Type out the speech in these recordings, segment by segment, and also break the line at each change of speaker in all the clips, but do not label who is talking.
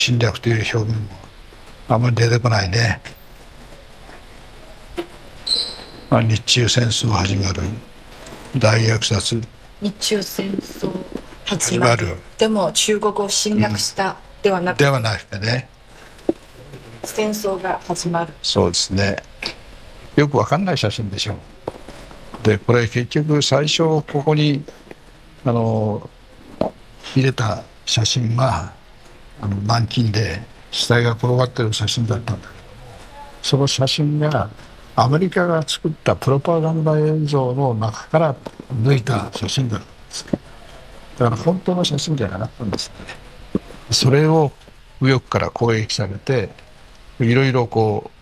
侵略という表現もあまり出てこないね。日中戦争始まる、大虐殺。
日中戦争始まる。でも中国を侵略した、ではなくて。
ではなくてね。
戦争が始まる。
そうですね。よくわかんない写真でしょ。で、これ結局最初ここに入れた写真は南京で死体が転がってる写真だったんだけど、その写真がアメリカが作ったプロパガンダ映像の中から抜いた写真だったんです。だから本当の写真じゃなかったんですね。それを右翼から攻撃されて、いろいろ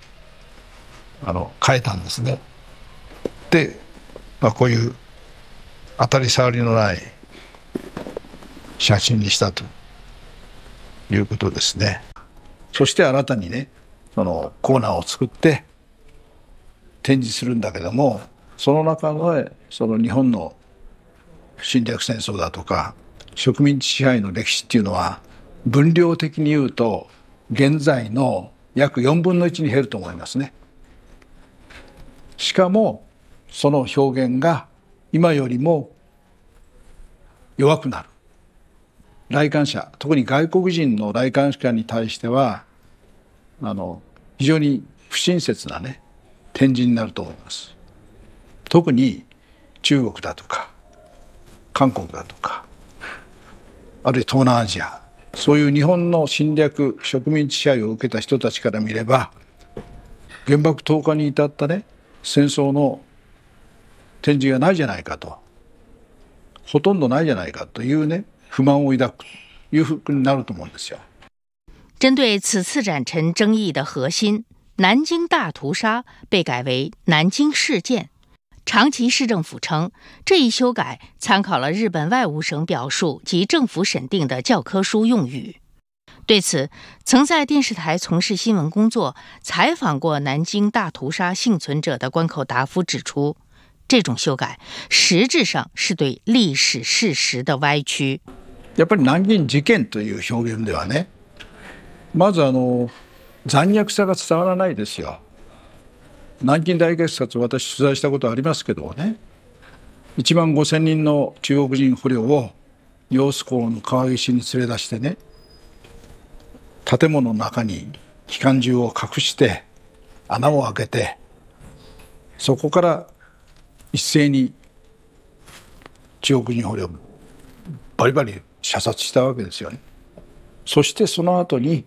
変えたんですね。で、こういう当たり障りのない写真にしたということですね。そして新たにね、そのコーナーを作って展示するんだけども、その中でその日本の侵略戦争だとか植民地支配の歴史っていうのは分量的に言うと現在の約4分の1に減ると思いますね。しかもその表現が今よりも弱くなる。来館者、特に外国人の来館者に対しては非常に不親切なね展示になると思います。特に中国だとか韓国だとか、あるいは東南アジア、そういう日本の侵略植民地支配を受けた人たちから見れば、原爆投下に至ったね戦争の展示がないじゃないかと、ほとんどないじゃないかというね不満を抱くというふうになると思うんですよ。
针对此次展陈争议的核心南京大屠杀被改为南京事件，长崎市政府称，这一修改参考了日本外务省表述及政府审定的教科书用语。对此，曾在电视台从事新闻工作、采访过南京大屠杀幸存者的关口达夫指出，这种修改实质上是对历史事实的歪曲。
やっぱり南京事件という表現ではね、まず残虐さが伝わらないですよ。南京大虐殺、私取材したことありますけどね、1万5,000人の中国人捕虜を揚子江の川岸に連れ出してね、建物の中に機関銃を隠して穴を開けて、そこから一斉に中国人捕虜をバリバリ射殺したわけですよね。そしてその後に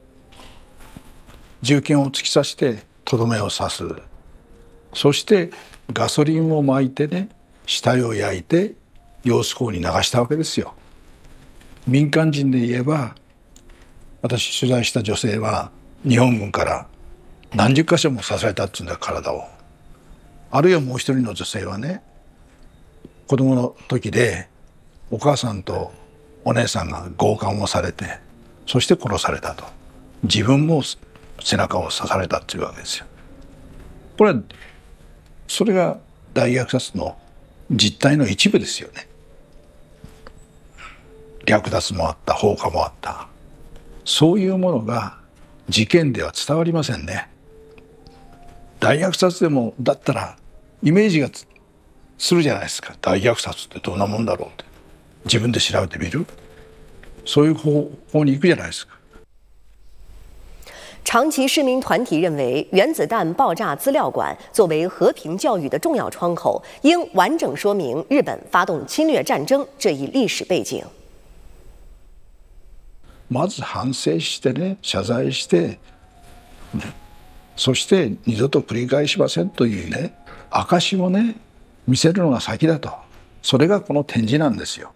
銃剣を突き刺してとどめを刺す。そしてガソリンを撒いてね、死体を焼いて揚子江に流したわけですよ。民間人で言えば、私取材した女性は日本軍から何十箇所も刺されたっていうんだ、体を。あるいはもう一人の女性はね、子供の時でお母さんとお姉さんが強姦をされて、そして殺されたと。自分も背中を刺されたっていうわけですよ。これはそれが大虐殺の実態の一部ですよね。略奪もあった、放火もあった、そういうものが事件では伝わりませんね。大虐殺でもだったらイメージがするじゃないですか。大虐殺ってどんなもんだろうって自分で調べてみる、そういう方向に行くじゃないですか。
长崎市民团体认为，原子弹爆炸资料馆作为和平教育的重要窗口，应完整说明日本发动侵略战争这一历史背景。
まず反省してね、謝罪して、そして二度と繰り返しませんというね、証をね、見せるのが先だと。それがこの展示なんですよ。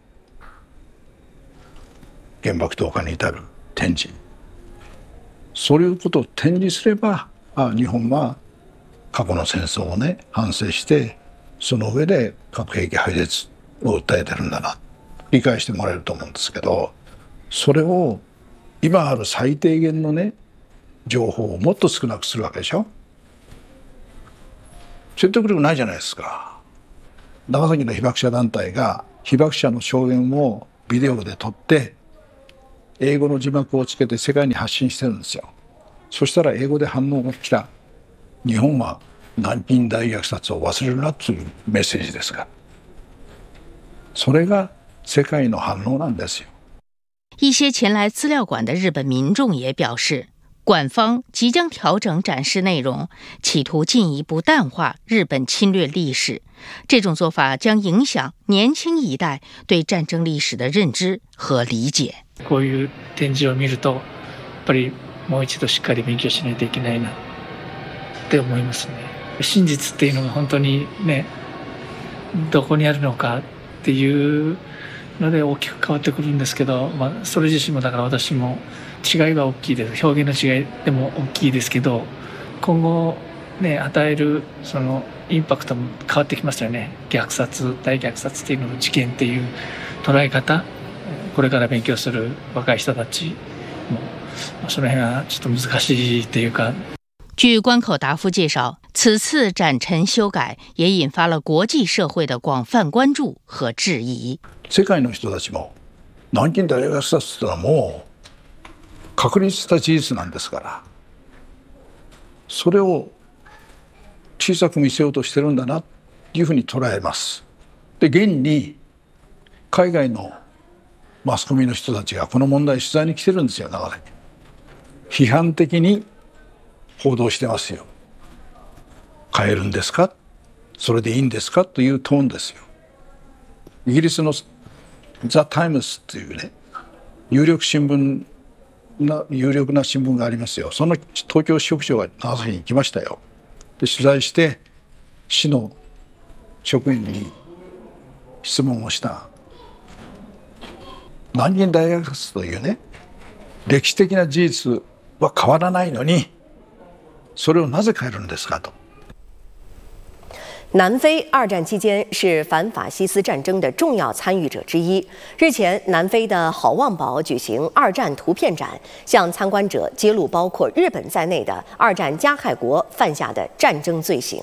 原爆投下に至る展示。そういうことを展示すれば、日本は過去の戦争をね反省して、その上で核兵器廃絶を訴えてるんだな、理解してもらえると思うんですけど、それを今ある最低限のね情報をもっと少なくするわけでしょ。説得力ないじゃないですか。長崎の被爆者団体が被爆者の証言をビデオで撮って英語の字幕をつけて世界に発信してるんですよ。そしたら英語で反応が来た。日本は南京大虐殺を忘れるなというメッセージですから。それが世界の反応なんですよ。
一些前来资料馆的日本民众也表示，馆方即将调整展示内容，企图进一步淡化日本侵略历史。这种做法将影响年轻一代对战争历史的认知和理解。
こういう展示を見ると、やっぱりもう一度しっかり勉強しないといけないなって思いますね。真実っていうのが本当にね、どこにあるのかっていうので大きく変わってくるんですけど、それ自身もだから私も違いは大きいです。表現の違いでも大きいですけど、今後ね与えるそのインパクトも変わってきますよね。大虐殺っていうのの事件っていう捉え方、これから勉強する若い人たちもその辺はちょっと難しいというか。
据关口达夫介绍，此次展陈修改也引发了国际社会的广泛关注和质疑。
世界の人たちも南京大虐殺というのはもう確立した事実なんですから、それを小さく見せようとしてるんだなというふうに捉えます。で、現に海外のマスコミの人たちがこの問題取材に来てるんですよ。中で批判的に報道してますよ。変えるんですか、それでいいんですかというトーンですよ。イギリスのザ・タイムズというね、有力な新聞がありますよ。その東京支局長が長崎に行きましたよ。で、取材して市の職員に質問をした。南京大虐殺というね、歴史的な事実は変わらないのに、それをなぜ変えるんですかと。
南非二战期间是反法西斯战争的重要参与者之一。日前，南非的好望堡举行二战图片展，向参观者揭露包括日本在内的二战加害国犯下的战争罪行。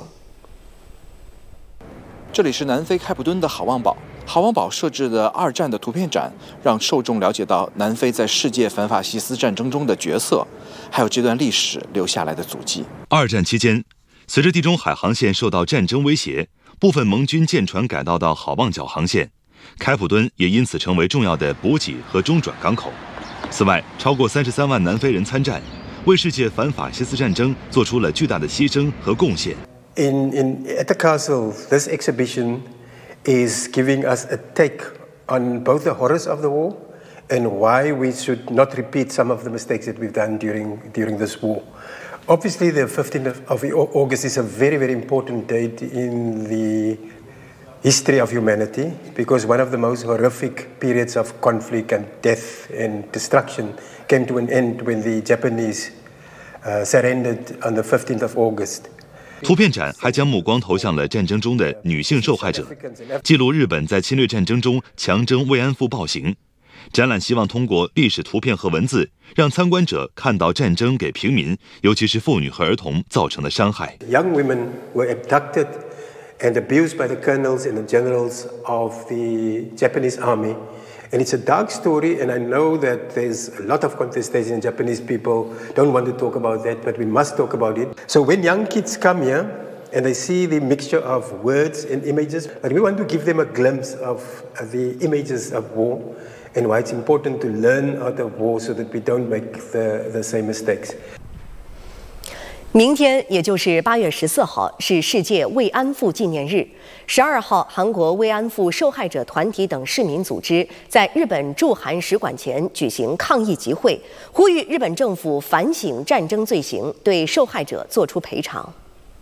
这里是南非开普敦的好望堡。好望堡设置的二战的图片展，让受众了解到南非在世界反法西斯战争中的角色，还有这段历史留下来的足迹。
二战期间，随着地中海航线受到战争威胁，部分盟军舰船改道到好望角航线，开普敦也因此成为重要的补给和中转港口。此外，超过33万南非人参战，为世界反法西斯战争做出了巨大的牺牲和贡献。
At the castle, this exhibition is giving us a take on both the horrors of the war and why we should not repeat some of the mistakes that we've done during this war. Obviously, the 15th of August is a very, very important date in the history of humanity because one of the most horrific periods of conflict and death and destruction came to an end when the Japanese surrendered on the 15th of August.
图片展还将目光投向了战争中的女性受害者，记录日本在侵略战争中强征慰安妇暴行。展览希望通过历史图片和文字，让参观者看到战争给平民，尤其是妇女和儿童造成的伤害。
Young women were abducted and abused by the colonels and the generals of the Japanese army. And it's a dark story, and I know that there's a lot of contestation, and Japanese people don't want to talk about that, but we must talk about it. So when young kids come here and they see the mixture of words and images, but we want to give them a glimpse of the images of war and why it's important to learn out of war so that we don't make the same mistakes.
明天，也就是8月14号，是世界慰安妇纪念日。12号，韩国慰安妇受害者团体等市民组织在日本驻韩使馆前举行抗议集会，呼吁日本政府反省战争罪行，对受害者作出赔偿。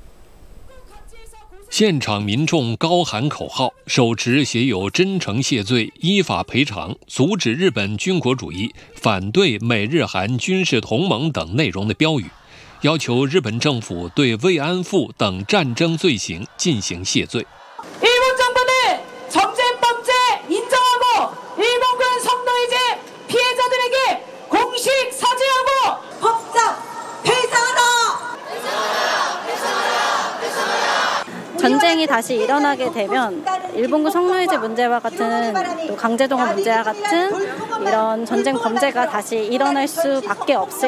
现场民众高喊口号，手持写有“真诚谢罪、依法赔偿、阻止日本军国主義、反对美日韩军事同盟”等内容的标语，要求日本政府对慰安妇等战争罪行进行谢罪。
전쟁이 다시 일어나게 되면 일본군 성노예제 문제와 같은 또 강제동원 문제와 같은 이런 전쟁 범죄가 다시 일어날 수밖에 없을